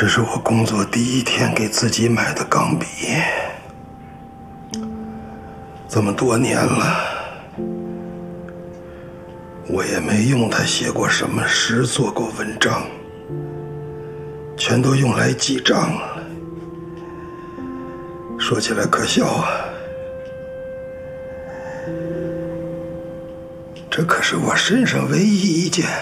这是我工作第1天给自己买的钢笔，这么多年了，我也没用它写过什么诗，做过文章，全都用来记账了。说起来可笑啊，这可是我身上唯一一件